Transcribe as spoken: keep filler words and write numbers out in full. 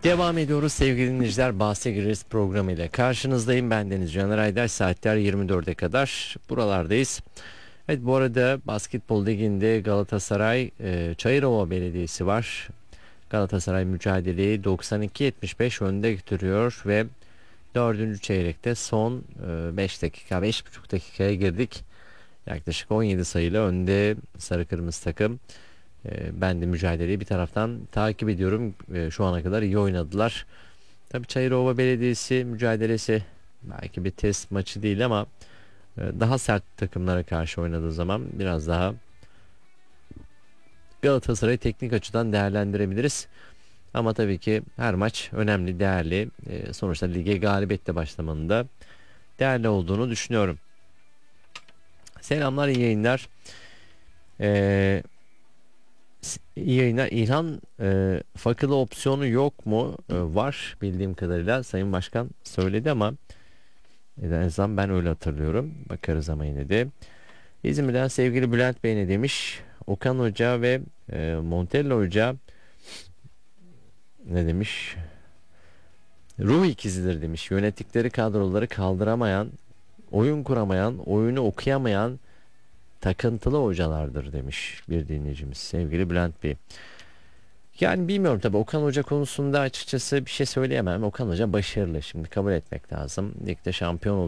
Devam ediyoruz sevgili dinleyiciler. Bahse Gireriz programı ile karşınızdayım. Ben Deniz Caner Aydar. Saatler yirmi dörde kadar buralardayız. Evet, bu arada basketbol liginde Galatasaray e, Çayırova Belediyesi var. Galatasaray mücadeleyi doksan iki yetmiş beş önde götürüyor ve dördüncü çeyrekte son beş dakika beş buçuk dakikaya girdik. Yaklaşık on yedi sayıyla önde sarı kırmızı takım. E, ben de mücadeleyi bir taraftan takip ediyorum. E, şu ana kadar iyi oynadılar. Tabii Çayırova Belediyesi mücadelesi belki bir test maçı değil ama e, daha sert takımlara karşı oynadığı zaman biraz daha Galatasaray'ı teknik açıdan değerlendirebiliriz. Ama tabii ki her maç önemli, değerli. E, sonuçta lige galibiyetle başlamanın da değerli olduğunu düşünüyorum. Selamlar, iyi yayınlar. E, iyi yayınlar. İlhan e, fakılı opsiyonu yok mu? E, var bildiğim kadarıyla. Sayın Başkan söyledi ama en azından ben öyle hatırlıyorum. Bakarız ama yine de. İzmir'den sevgili Bülent Bey ne demiş? Okan Hoca ve e, Montella Hoca ne demiş? Ruh ikizidir demiş. Yönettikleri kadroları kaldıramayan, oyun kuramayan, oyunu okuyamayan takıntılı hocalardır demiş bir dinleyicimiz sevgili Bülent Bey. Yani bilmiyorum tabii, Okan Hoca konusunda açıkçası bir şey söyleyemem. Okan Hoca başarılı, şimdi kabul etmek lazım. Ligde şampiyon